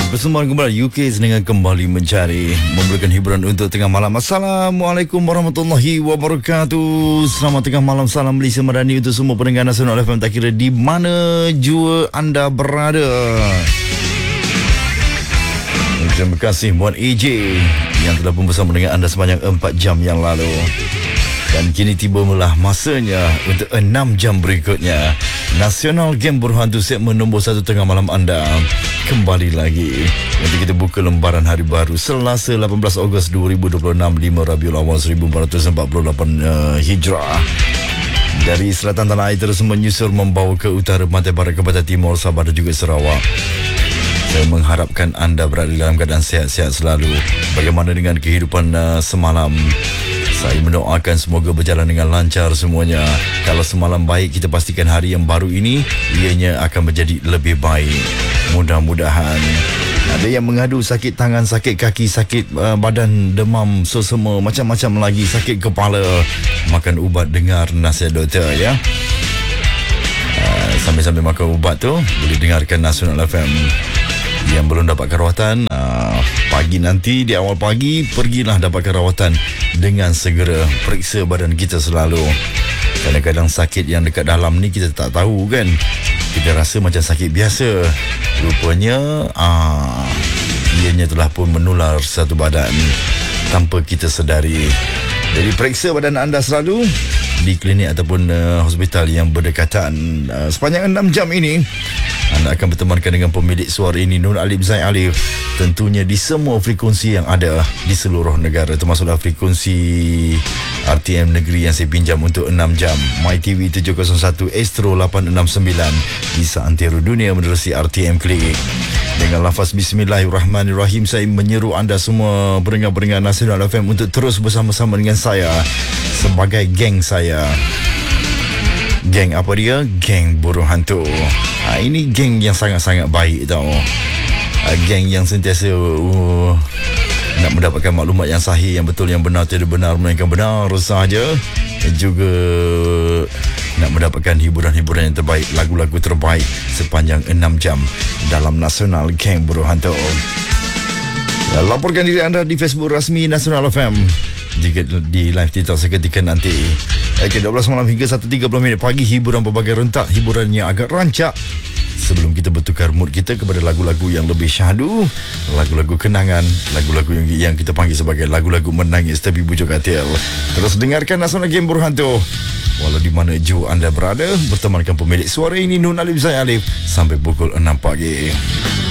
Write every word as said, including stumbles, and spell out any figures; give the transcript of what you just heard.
Persembahan kembali U K dengan kembali mencari memberikan hiburan untuk tengah malam. Assalamualaikum warahmatullahi wabarakatuh. Selamat tengah malam, salam Malaysia Madani untuk semua pendengar Nasional F M, tak kira di mana jua anda berada. Terima kasih buat A J yang telah pun bersama dengan anda sepanjang empat jam yang lalu. Dan kini tibalah masanya untuk enam jam berikutnya. Nasional Game Berhantu segmen nombor satu tengah malam anda kembali lagi. Nanti kita buka lembaran hari baru Selasa lapan belas Ogos dua ribu dua puluh enam, lima Rabiul Awal seribu empat ratus empat puluh lapan uh, Hijrah. Dari selatan tanah air terus menyusur membawa ke utara, pantai barat ke pantai timur, Sabah dan juga Sarawak. Saya mengharapkan anda berada dalam keadaan sihat-sihat selalu. Bagaimana dengan kehidupan uh, semalam? Saya mendoakan semoga berjalan dengan lancar semuanya. Kalau semalam baik, kita pastikan hari yang baru ini ianya akan menjadi lebih baik. Mudah-mudahan. Ada yang mengadu sakit tangan, sakit kaki, sakit uh, badan, demam, sesama, macam-macam lagi, sakit kepala. Makan ubat, dengar nasihat doktor ya. Uh, sambil-sambil makan ubat tu, boleh dengarkan Nasional F M. Yang belum dapatkan rawatan, uh, pagi nanti, di awal pagi, pergilah dapatkan rawatan dengan segera. Periksa badan kita selalu. Kadang-kadang sakit yang dekat dalam ni kita tak tahu kan. Kita rasa macam sakit biasa. Rupanya, uh, ianya telah pun menular satu badan tanpa kita sedari. Jadi periksa badan anda selalu di klinik ataupun uh, hospital yang berdekatan. Uh, sepanjang enam jam ini anda akan bertemankan dengan pemilik suara ini, Nur Alif Zaid Alif. Tentunya di semua frekuensi yang ada di seluruh negara, termasuklah frekuensi R T M negeri yang saya pinjam untuk enam jam, My T V tujuh kosong satu, Astro lapan enam sembilan, di seantero dunia menerusi R T M Klik. Dengan lafaz Bismillahirrahmanirrahim, saya menyeru anda semua pendengar-pendengar Nasional F M untuk terus bersama-sama dengan saya sebagai geng saya. Geng apa dia? Geng Burung Hantu. Ha, ini geng yang sangat-sangat baik tau. Ha, geng yang sentiasa uh, nak mendapatkan maklumat yang sahih, yang betul, yang benar, tidak benar, melainkan benar sahaja. Dan juga nak mendapatkan hiburan-hiburan yang terbaik, lagu-lagu terbaik sepanjang enam jam dalam Nasional Geng Burung Hantu. Ya, laporkan diri anda di Facebook rasmi Nasional F M jika di live TikTok seketika nanti. Okey, dua belas malam hingga satu tiga puluh minit pagi, hiburan berbagai rentak, hiburan yang agak rancak. Sebelum kita bertukar mood kita kepada lagu-lagu yang lebih syahdu, lagu-lagu kenangan, lagu-lagu yang, yang kita panggil sebagai lagu-lagu menangis tapi bujuk katil. Terus dengarkan Nasional Game Burung Hantu. Walau di mana jua anda berada, bertemankan pemilik suara ini, Nur Alif Zaid Alif, sampai pukul enam pagi.